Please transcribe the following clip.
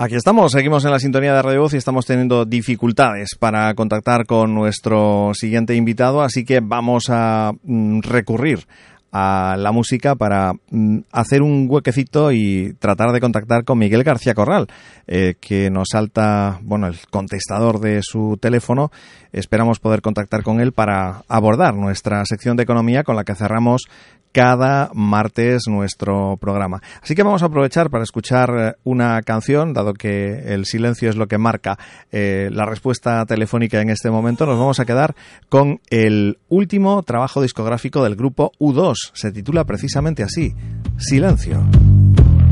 Aquí estamos, seguimos en la sintonía de Radio Voz y estamos teniendo dificultades para contactar con nuestro siguiente invitado, así que vamos a recurrir a la música para hacer un huequecito y tratar de contactar con Miguel García Corral, que nos salta, el contestador de su teléfono. Esperamos poder contactar con él para abordar nuestra sección de economía con la que cerramos cada martes nuestro programa. Así que vamos a aprovechar para escuchar una canción, dado que el silencio es lo que marca la respuesta telefónica en este momento. Nos vamos a quedar con el último trabajo discográfico del grupo U2. Se titula precisamente así, Silencio.